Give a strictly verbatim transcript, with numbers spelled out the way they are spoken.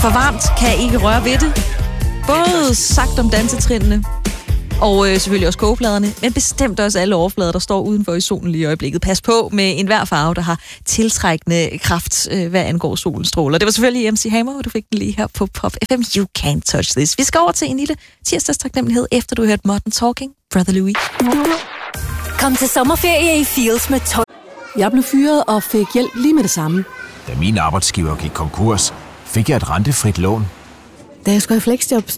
For varmt kan ikke røre ved det. Både sagt om dansetrinene, og øh, selvfølgelig også kogepladerne, men bestemt også alle overflader, der står udenfor i solen lige i øjeblikket. Pas på med enhver farve, der har tiltrækkende kraft, øh, hvad angår solens stråler. Det var selvfølgelig M C Hammer, og du fik den lige her på Pop F M. You can't touch this. Vi skal over til en lille tirsdagstaknemmelighed, efter du har hørt Modern Talking, Brother Louis. Kom til sommerferie i Fields med tolv. Jeg blev fyret og fik hjælp lige med det samme. Da min arbejdsgiver gik konkurs, fik jeg et rentefrit lån. Da jeg skulle i fleksjob,